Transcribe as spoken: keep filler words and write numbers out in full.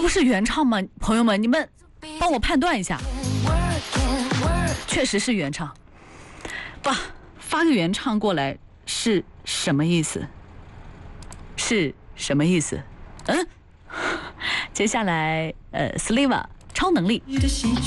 不是原唱吗？朋友们，你们帮我判断一下。确实是原唱。哇，发个原唱过来是什么意思？是什么意思？嗯，接下来呃 ，Sliva 超能力。